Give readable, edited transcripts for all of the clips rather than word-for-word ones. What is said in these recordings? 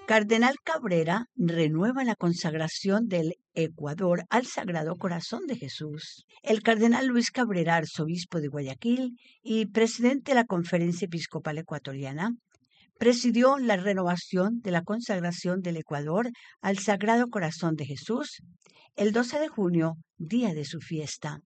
Cardenal Cabrera renueva la consagración del Ecuador al Sagrado Corazón de Jesús. El cardenal Luis Cabrera, arzobispo de Guayaquil y presidente de la Conferencia Episcopal Ecuatoriana, presidió la renovación de la consagración del Ecuador al Sagrado Corazón de Jesús el 12 de junio, día de su fiesta.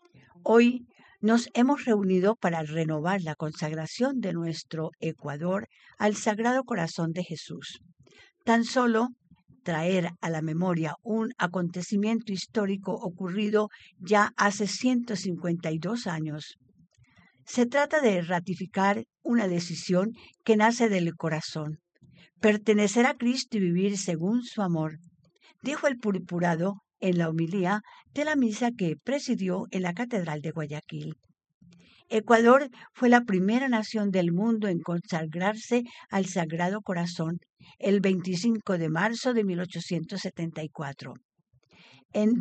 Hoy nos hemos reunido para renovar la consagración de nuestro Ecuador al Sagrado Corazón de Jesús. Tan solo traer a la memoria un acontecimiento histórico ocurrido ya hace 152 años. Se trata de ratificar una decisión que nace del corazón, pertenecer a Cristo y vivir según su amor, dijo el purpurado en la homilía de la misa que presidió en la Catedral de Guayaquil. Ecuador fue la primera nación del mundo en consagrarse al Sagrado Corazón el 25 de marzo de 1874. En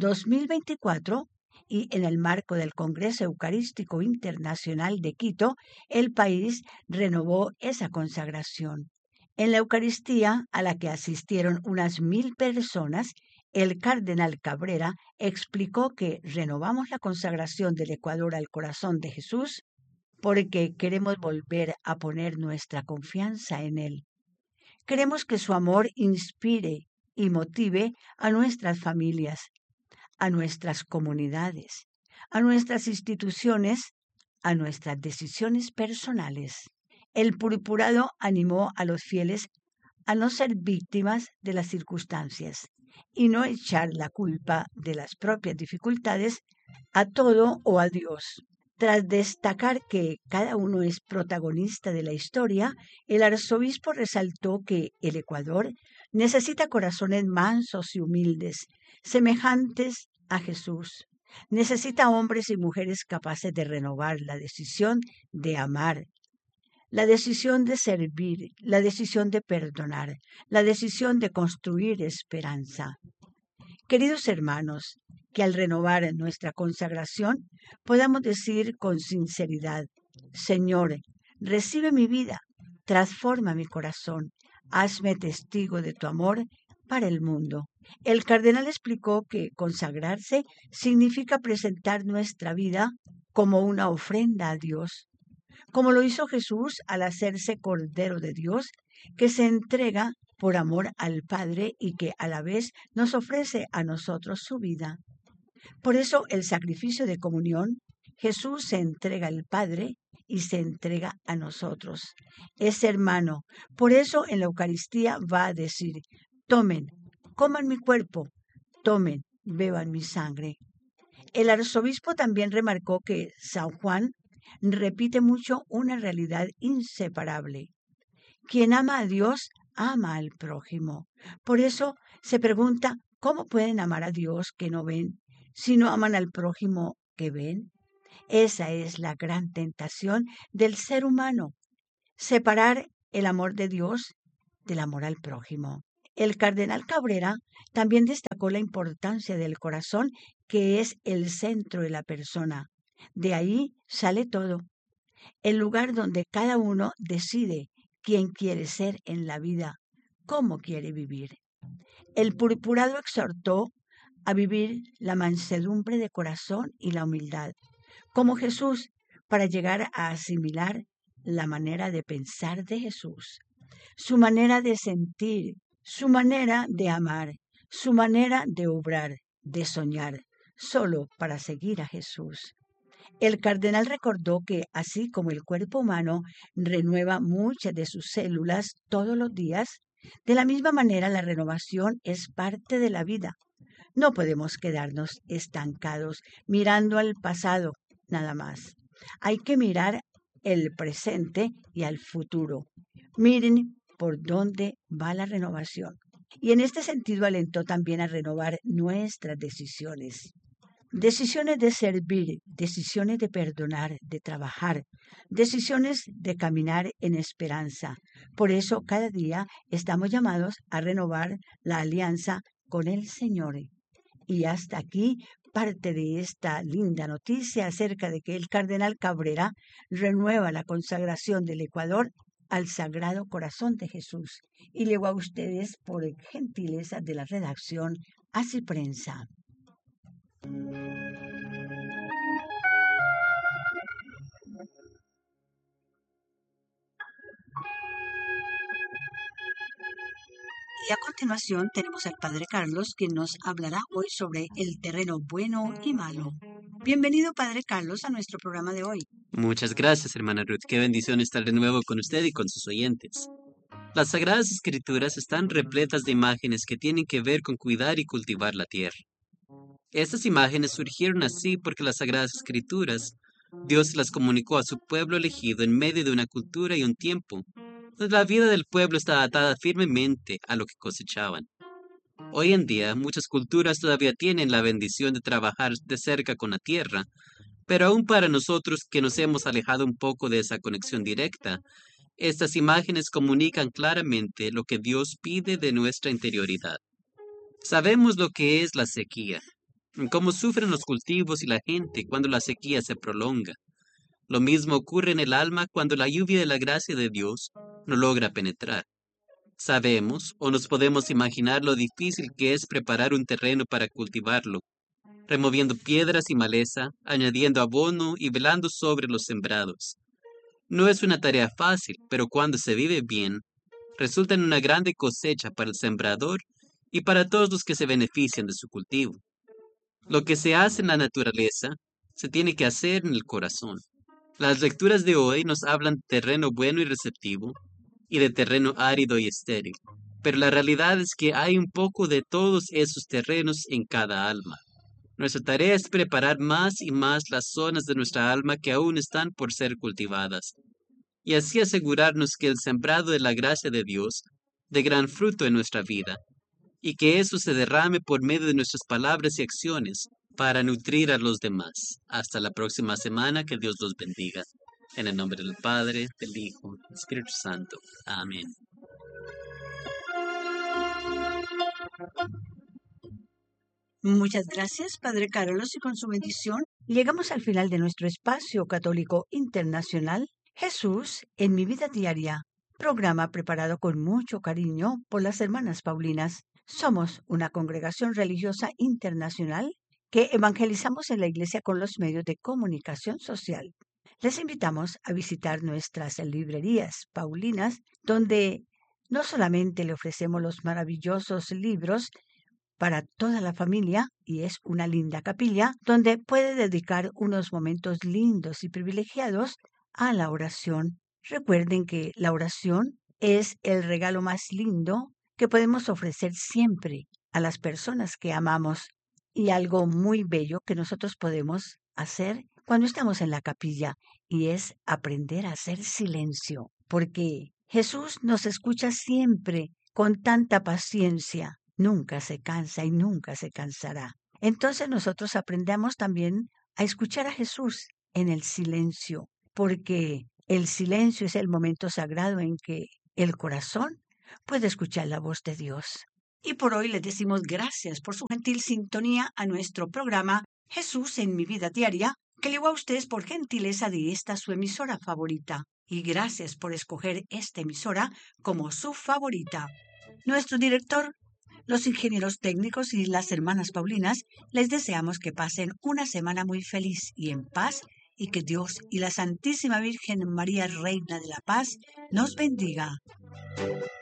2024, y en el marco del Congreso Eucarístico Internacional de Quito, el país renovó esa consagración. En la Eucaristía, a la que asistieron unas 1,000 personas, el cardenal Cabrera explicó que renovamos la consagración del Ecuador al corazón de Jesús porque queremos volver a poner nuestra confianza en Él. Queremos que su amor inspire y motive a nuestras familias, a nuestras comunidades, a nuestras instituciones, a nuestras decisiones personales. El purpurado animó a los fieles a no ser víctimas de las circunstancias y no echar la culpa de las propias dificultades a todo o a Dios. Tras destacar que cada uno es protagonista de la historia, el arzobispo resaltó que el Ecuador necesita corazones mansos y humildes, semejantes a Jesús. Necesita hombres y mujeres capaces de renovar la decisión de amar, la decisión de servir, la decisión de perdonar, la decisión de construir esperanza. Queridos hermanos, que al renovar nuestra consagración podamos decir con sinceridad: Señor, recibe mi vida, transforma mi corazón, hazme testigo de tu amor para el mundo. El cardenal explicó que consagrarse significa presentar nuestra vida como una ofrenda a Dios, como lo hizo Jesús al hacerse Cordero de Dios, que se entrega por amor al Padre y que a la vez nos ofrece a nosotros su vida. Por eso el sacrificio de comunión, Jesús se entrega al Padre y se entrega a nosotros. Es hermano. Por eso en la Eucaristía va a decir: tomen, coman mi cuerpo, tomen, beban mi sangre. El arzobispo también remarcó que San Juan repite mucho una realidad inseparable. Quien ama a Dios, ama al prójimo. Por eso se pregunta, ¿cómo pueden amar a Dios que no ven si no aman al prójimo que ven? Esa es la gran tentación del ser humano, separar el amor de Dios del amor al prójimo. El cardenal Cabrera también destacó la importancia del corazón, que es el centro de la persona. De ahí sale todo, el lugar donde cada uno decide quién quiere ser en la vida, cómo quiere vivir. El purpurado exhortó a vivir la mansedumbre de corazón y la humildad, como Jesús, para llegar a asimilar la manera de pensar de Jesús, su manera de sentir, su manera de amar, su manera de obrar, de soñar, solo para seguir a Jesús. El cardenal recordó que así como el cuerpo humano renueva muchas de sus células todos los días, de la misma manera la renovación es parte de la vida. No podemos quedarnos estancados mirando al pasado nada más. Hay que mirar el presente y al futuro. Miren por dónde va la renovación. Y en este sentido alentó también a renovar nuestras decisiones. Decisiones de servir, decisiones de perdonar, de trabajar, decisiones de caminar en esperanza. Por eso cada día estamos llamados a renovar la alianza con el Señor. Y hasta aquí parte de esta linda noticia acerca de que el cardenal Cabrera renueva la consagración del Ecuador al Sagrado Corazón de Jesús. Y llegó a ustedes por gentileza de la redacción Así Prensa. Y a continuación tenemos al Padre Carlos, quien nos hablará hoy sobre el terreno bueno y malo. Bienvenido, Padre Carlos, a nuestro programa de hoy. Muchas gracias, hermana Ruth. Qué bendición estar de nuevo con usted y con sus oyentes. Las Sagradas Escrituras están repletas de imágenes que tienen que ver con cuidar y cultivar la tierra. Estas imágenes surgieron así porque las Sagradas Escrituras, Dios las comunicó a su pueblo elegido en medio de una cultura y un tiempo, donde la vida del pueblo estaba atada firmemente a lo que cosechaban. Hoy en día, muchas culturas todavía tienen la bendición de trabajar de cerca con la tierra, pero aún para nosotros que nos hemos alejado un poco de esa conexión directa, estas imágenes comunican claramente lo que Dios pide de nuestra interioridad. Sabemos lo que es la sequía, cómo sufren los cultivos y la gente cuando la sequía se prolonga. Lo mismo ocurre en el alma cuando la lluvia de la gracia de Dios no logra penetrar. Sabemos o nos podemos imaginar lo difícil que es preparar un terreno para cultivarlo, removiendo piedras y maleza, añadiendo abono y velando sobre los sembrados. No es una tarea fácil, pero cuando se vive bien, resulta en una grande cosecha para el sembrador y para todos los que se benefician de su cultivo. Lo que se hace en la naturaleza, se tiene que hacer en el corazón. Las lecturas de hoy nos hablan de terreno bueno y receptivo y de terreno árido y estéril, pero la realidad es que hay un poco de todos esos terrenos en cada alma. Nuestra tarea es preparar más y más las zonas de nuestra alma que aún están por ser cultivadas, y así asegurarnos que el sembrado de la gracia de Dios dé gran fruto en nuestra vida, y que eso se derrame por medio de nuestras palabras y acciones para nutrir a los demás. Hasta la próxima semana, que Dios los bendiga. En el nombre del Padre, del Hijo, del Espíritu Santo. Amén. Muchas gracias, Padre Carlos, y con su bendición llegamos al final de nuestro espacio católico internacional, Jesús en mi vida diaria, programa preparado con mucho cariño por las hermanas Paulinas. Somos una congregación religiosa internacional que evangelizamos en la iglesia con los medios de comunicación social. Les invitamos a visitar nuestras librerías Paulinas, donde no solamente le ofrecemos los maravillosos libros para toda la familia, y es una linda capilla donde puede dedicar unos momentos lindos y privilegiados a la oración. Recuerden que la oración es el regalo más lindo que podemos ofrecer siempre a las personas que amamos, y algo muy bello que nosotros podemos hacer cuando estamos en la capilla, y es aprender a hacer silencio, porque Jesús nos escucha siempre con tanta paciencia. Nunca se cansa y nunca se cansará. Entonces nosotros aprendamos también a escuchar a Jesús en el silencio, porque el silencio es el momento sagrado en que el corazón puede escuchar la voz de Dios. Y por hoy les decimos gracias por su gentil sintonía a nuestro programa Jesús en mi vida diaria, que llegó a ustedes por gentileza de esta su emisora favorita. Y gracias por escoger esta emisora como su favorita. Nuestro director, los ingenieros técnicos y las hermanas Paulinas, les deseamos que pasen una semana muy feliz y en paz, y que Dios y la Santísima Virgen María, Reina de la Paz, nos bendiga.